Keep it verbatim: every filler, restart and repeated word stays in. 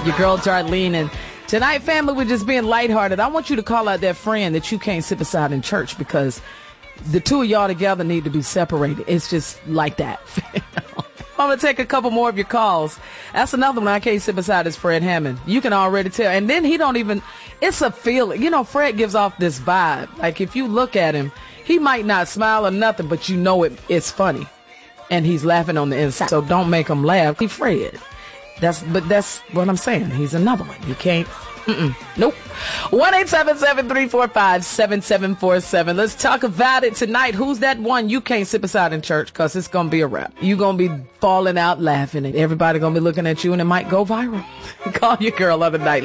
Your girl Darlene, and tonight, family, we're just being lighthearted. I want you to call out that friend that you can't sit beside in church, because the two of y'all together need to be separated. It's just like that. I'm going to take a couple more of your calls. That's another one I can't sit beside is Fred Hammond. You can already tell. And then he don't even, it's a feeling. You know, Fred gives off this vibe. Like, if you look at him, he might not smile or nothing, but you know it. It's funny. And he's laughing on the inside. So don't make him laugh. He Fred. That's, but that's what I'm saying. He's another one. You can't. Mm-mm. Nope. one eight seven seven, three four five, seven seven four seven. Let's talk about it tonight. Who's that one you can't sit beside in church? Because it's going to be a wrap. You're going to be falling out laughing, and everybody going to be looking at you, and it might go viral. Call your girl of the night.